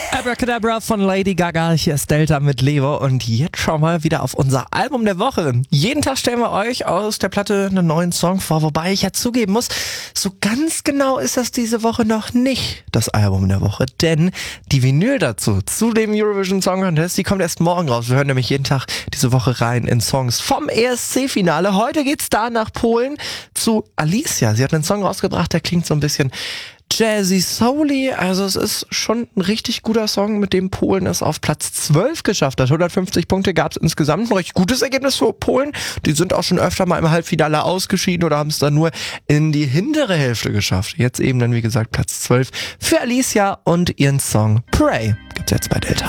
Abracadabra von Lady Gaga, hier ist Delta mit Leo und jetzt schauen wir wieder auf unser Album der Woche. Jeden Tag stellen wir euch aus der Platte einen neuen Song vor, wobei ich ja zugeben muss, so ganz genau ist das diese Woche noch nicht das Album der Woche, denn die Vinyl dazu, zu dem Eurovision Song Contest, die kommt erst morgen raus. Wir hören nämlich jeden Tag diese Woche rein in Songs vom ESC-Finale. Heute geht's da nach Polen zu Alicia. Sie hat einen Song rausgebracht, der klingt so ein bisschen jazzy, souly, also es ist schon ein richtig guter Song, mit dem Polen es auf Platz 12 geschafft hat. 150 Punkte gab es insgesamt, ein recht gutes Ergebnis für Polen. Die sind auch schon öfter mal im Halbfinale ausgeschieden oder haben es dann nur in die hintere Hälfte geschafft. Jetzt eben dann, wie gesagt, Platz 12 für Alicia und ihren Song Pray gibt's jetzt bei Delta.